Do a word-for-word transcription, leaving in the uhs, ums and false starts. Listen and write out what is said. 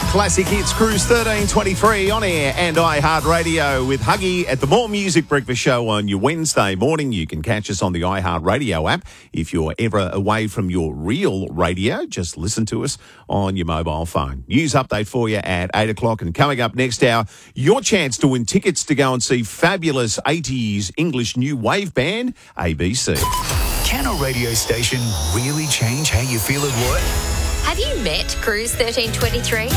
Classic Hits Cruise thirteen twenty-three on air and iHeartRadio with Huggy at the More Music Breakfast Show on your Wednesday morning. You can catch us on the iHeartRadio app. If you're ever away from your real radio, just listen to us on your mobile phone. News update for you at eight o'clock, and coming up next hour, your chance to win tickets to go and see fabulous eighties English new wave band A B C. Can a radio station really change how you feel at work? Have you met Cruise thirteen twenty-three?